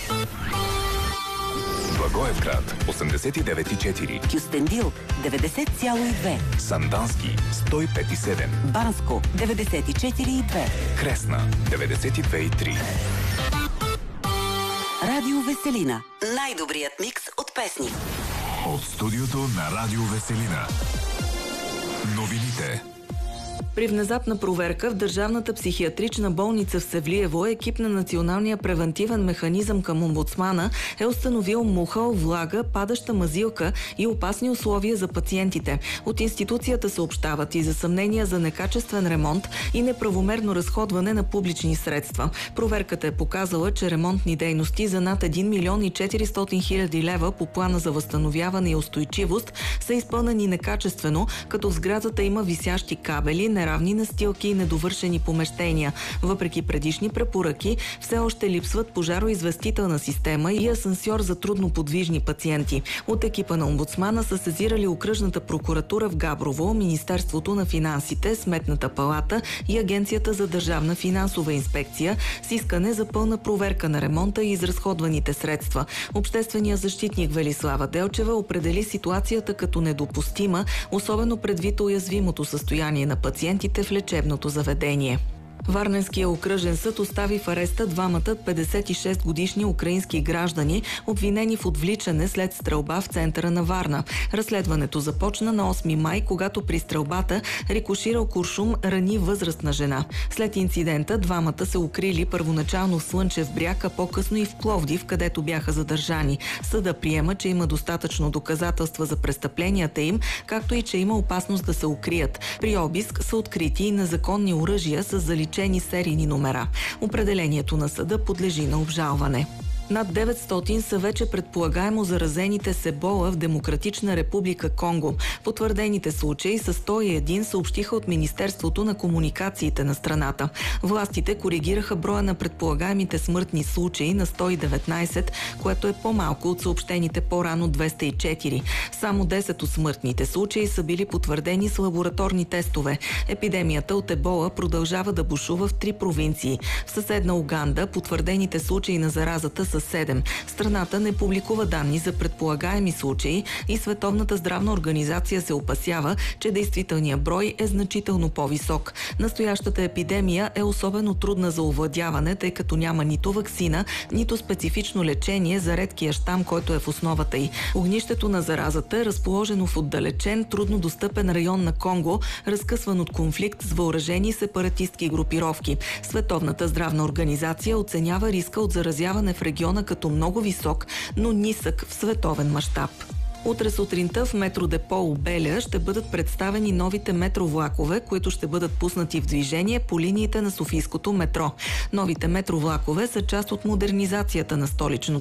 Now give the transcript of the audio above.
Благоевград 89,4, Кюстендил 90,2, Сандански 105,7, Банско 94,2, Кресна 92,3. Радио Веселина. Най-добрият микс от песни. От студиото на Радио Веселина. Новините. При внезапна проверка в Държавната психиатрична болница в Севлиево екип на Националния превентивен механизъм към омбудсмана е установил мухъл, влага, падаща мазилка и опасни условия за пациентите. От институцията съобщават и за съмнения за некачествен ремонт и неправомерно разходване на публични средства. Проверката е показала, че ремонтни дейности за над 1 милион и 400 хиляди лева по плана за възстановяване и устойчивост са изпълнени некачествено, като в сградата има висящи кабели, неравни настилки и недовършени помещения. Въпреки предишни препоръки, все още липсват пожароизвестителна система и асансьор за трудноподвижни пациенти. От екипа на омбудсмана са сезирали Окръжната прокуратура в Габрово, Министерството на финансите, Сметната палата и Агенцията за държавна финансова инспекция с искане за пълна проверка на ремонта и изразходваните средства. Общественият защитник Велислава Делчева определи ситуацията като недопустима, особено предвид уязвимото състояние на пациентите в лечебното заведение. Варненския окръжен съд остави в ареста двамата 56-годишни украински граждани, обвинени в отвличане след стрелба в центъра на Варна. Разследването започна на 8 май, когато при стрелбата рикоширал куршум рани възрастна жена. След инцидента двамата се укрили първоначално в Слънчев бряг, а по-късно и в Пловдив, където бяха задържани. Съда приема, че има достатъчно доказателства за престъпленията им, както и че има опасност да се укрият. При обиск са открити и незаконни оръжия с заличени серийни номера. Определението на съда подлежи на обжалване. Над 900 са вече предполагаемо заразените с ебола в Демократична република Конго. Потвърдените случаи са 101, съобщиха от Министерството на комуникациите на страната. Властите коригираха броя на предполагаемите смъртни случаи на 119, което е по-малко от съобщените по-рано 204. Само 10 от смъртните случаи са били потвърдени с лабораторни тестове. Епидемията от ебола продължава да бушува в 3 провинции. В съседна Уганда потвърдените случаи на заразата са 7. Страната не публикува данни за предполагаеми случаи и Световната здравна организация се опасява, че действителният брой е значително по-висок. Настоящата епидемия е особено трудна за овладяване, тъй като няма нито ваксина, нито специфично лечение за редкия щам, който е в основата й. Огнището на заразата е разположено в отдалечен, трудно достъпен район на Конго, разкъсван от конфликт с въоръжени сепаратистки групировки. Световната здравна организация оценява риска от заразяване в региона като много висок, но нисък в световен мащаб. Утре сутринта в метродепо Обеля ще бъдат представени новите метровлакове, които ще бъдат пуснати в движение по линиите на Софийското метро. Новите метровлакове са част от модернизацията на столичното